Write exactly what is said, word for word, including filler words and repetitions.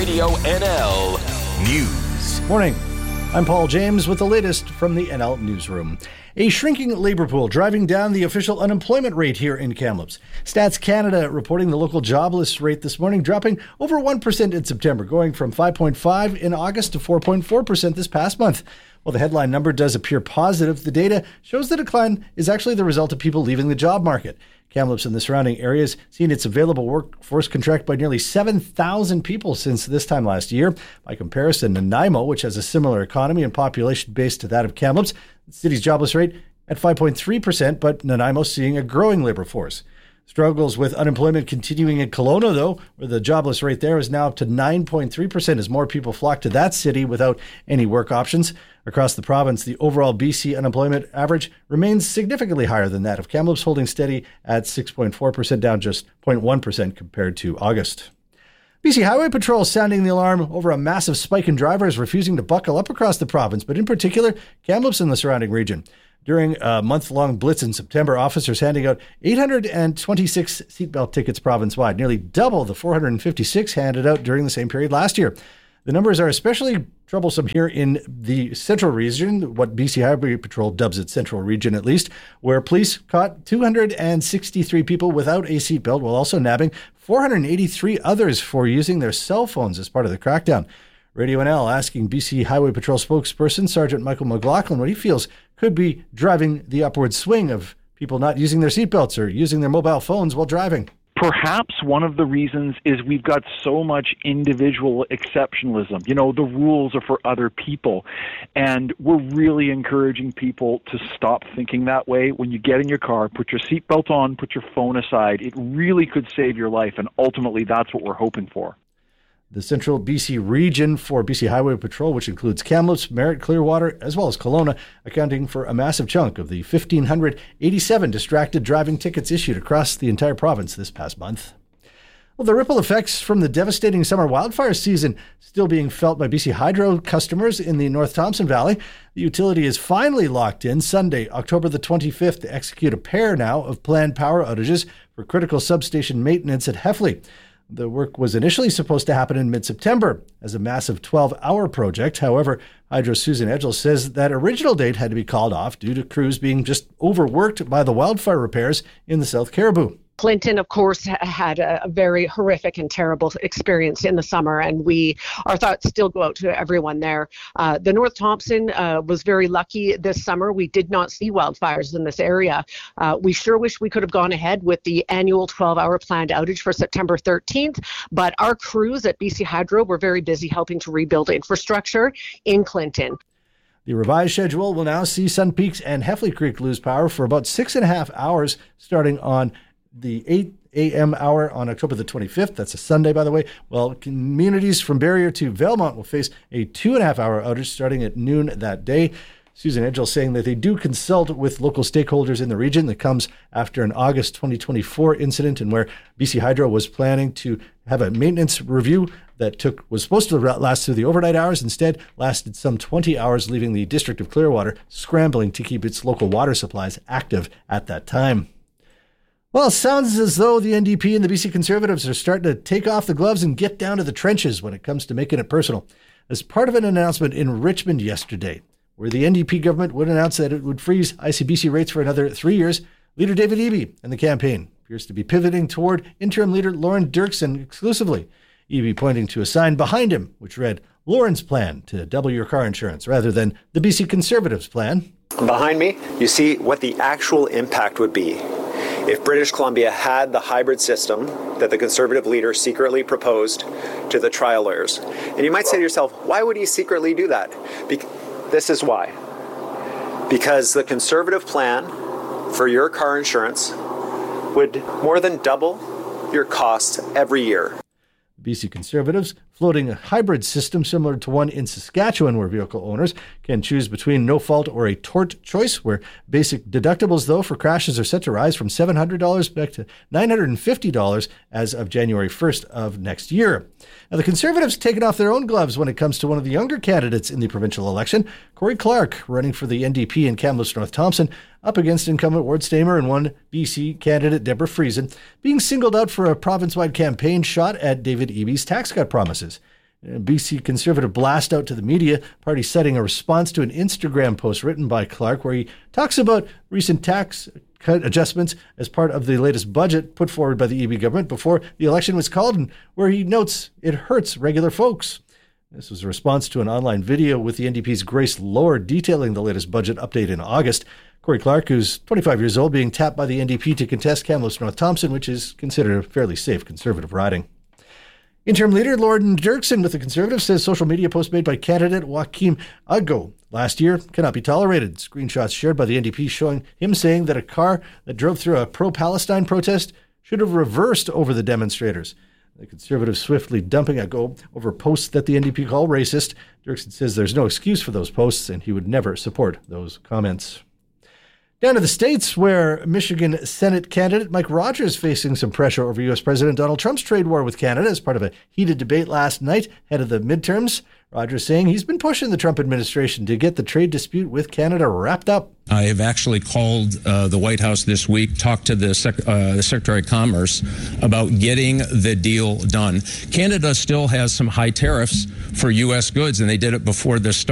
Radio N L News. Morning. I'm Paul James with the latest from the N L Newsroom. A shrinking labour pool driving down the official unemployment rate here in Kamloops. Stats Canada reporting the local jobless rate this morning dropping over one percent in September, going from five point five in August to four point four percent this past month. While the headline number does appear positive, the data shows the decline is actually the result of people leaving the job market. Kamloops and the surrounding areas seen its available workforce contract by nearly seven thousand people since this time last year. By comparison, Nanaimo, which has a similar economy and population base to that of Kamloops, the city's jobless rate at five point three percent, but Nanaimo seeing a growing labor force. Struggles with unemployment continuing in Kelowna, though, where the jobless rate there is now up to nine point three percent as more people flock to that city without any work options. Across the province, the overall B C unemployment average remains significantly higher than that of Kamloops, holding steady at six point four percent, down just zero point one percent compared to August. B C Highway Patrol sounding the alarm over a massive spike in drivers refusing to buckle up across the province, but in particular, Kamloops and the surrounding region. During a month-long blitz in September, officers handing out eight hundred twenty-six seatbelt tickets province-wide, nearly double the four hundred fifty-six handed out during the same period last year. The numbers are especially troublesome here in the central region, what B C Highway Patrol dubs its central region at least, where police caught two hundred sixty-three people without a seatbelt, while also nabbing four hundred eighty-three others for using their cell phones as part of the crackdown. Radio N L asking B C Highway Patrol spokesperson Sergeant Michael McLaughlin what he feels could be driving the upward swing of people not using their seatbelts or using their mobile phones while driving. Perhaps one of the reasons is we've got so much individual exceptionalism. You know, the rules are for other people. And we're really encouraging people to stop thinking that way. When you get in your car, put your seatbelt on, put your phone aside. It really could save your life. And ultimately, that's what we're hoping for. The central B C region for B C Highway Patrol, which includes Kamloops, Merritt, Clearwater, as well as Kelowna, accounting for a massive chunk of the one thousand five hundred eighty-seven distracted driving tickets issued across the entire province this past month. Well, the ripple effects from the devastating summer wildfire season still being felt by B C Hydro customers in the North Thompson Valley. The utility is finally locked in Sunday, October the twenty-fifth, to execute a pair now of planned power outages for critical substation maintenance at Heffley. The work was initially supposed to happen in mid-September as a massive twelve-hour project. However, Hydro's Susan Edgell says that original date had to be called off due to crews being just overworked by the wildfire repairs in the South Caribou. Clinton, of course, had a very horrific and terrible experience in the summer, and we our thoughts still go out to everyone there. Uh, the North Thompson uh, was very lucky this summer. We did not see wildfires in this area. Uh, we sure wish we could have gone ahead with the annual twelve-hour planned outage for September thirteenth, but our crews at B C Hydro were very busy helping to rebuild infrastructure in Clinton. The revised schedule will now see Sun Peaks and Heffley Creek lose power for about six and a half hours starting on the eight a.m. hour on October the twenty-fifth. That's a Sunday, by the way. Well, communities from Barrier to Valemount will face a two and a half hour outage starting at noon that day. Susan Edgell saying that they do consult with local stakeholders in the region. That comes after an August twenty twenty-four incident in where B C Hydro was planning to have a maintenance review that took was supposed to last through the overnight hours. Instead, lasted some twenty hours, leaving the District of Clearwater scrambling to keep its local water supplies active at that time. Well, it sounds as though the N D P and the B C Conservatives are starting to take off the gloves and get down to the trenches when it comes to making it personal. As part of an announcement in Richmond yesterday, where the N D P government would announce that it would freeze I C B C rates for another three years, Leader David Eby and the campaign appears to be pivoting toward interim leader Lauren Dirksen exclusively. Eby pointing to a sign behind him, which read, Lauren's plan to double your car insurance, rather than the B C Conservatives' plan. Behind me, you see what the actual impact would be if British Columbia had the hybrid system that the Conservative leader secretly proposed to the trial lawyers. And you might say to yourself, why would he secretly do that? Be- this is why. Because the Conservative plan for your car insurance would more than double your costs every year. B C Conservatives floating a hybrid system similar to one in Saskatchewan, where vehicle owners can choose between no fault or a tort choice, where basic deductibles, though, for crashes are set to rise from seven hundred dollars back to nine hundred fifty dollars as of January first of next year. Now, the Conservatives taking off their own gloves when it comes to one of the younger candidates in the provincial election, Corey Clark, running for the N D P in Kamloops North Thompson, up against incumbent Ward Stamer and one B C candidate Deborah Friesen, being singled out for a province-wide campaign shot at David Eby's tax cut promises. A B C Conservative blast out to the media, party citing a response to an Instagram post written by Clark where he talks about recent tax cut adjustments as part of the latest budget put forward by the E B government before the election was called, and where he notes it hurts regular folks. This was a response to an online video with the N D P's Grace Lower detailing the latest budget update in August. Corey Clark, who's twenty-five years old, being tapped by the N D P to contest Kamloops North Thompson, which is considered a fairly safe Conservative riding. Interim leader Lordan Dirksen with the Conservatives says social media post made by candidate Joachim Aggo last year cannot be tolerated. Screenshots shared by the N D P showing him saying that a car that drove through a pro-Palestine protest should have reversed over the demonstrators. The Conservatives swiftly dumping Aggo over posts that the N D P call racist. Dirksen says there's no excuse for those posts and he would never support those comments. Down to the States, where Michigan Senate candidate Mike Rogers facing some pressure over U S President Donald Trump's trade war with Canada as part of a heated debate last night ahead of the midterms. Rogers saying he's been pushing the Trump administration to get the trade dispute with Canada wrapped up. I have actually called uh, the White House this week, talked to the, sec- uh, the Secretary of Commerce about getting the deal done. Canada still has some high tariffs for U S goods, and they did it before this started.